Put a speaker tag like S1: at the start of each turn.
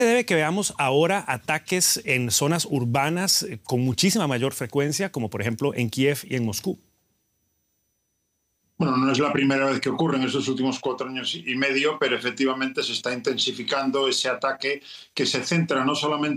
S1: Debe que veamos ahora ataques en zonas urbanas con muchísima mayor frecuencia, como por ejemplo en Kiev y en Moscú.
S2: Bueno, no es la primera vez que ocurre en estos últimos 4 años y medio, pero efectivamente se está intensificando ese ataque que se centra no solamente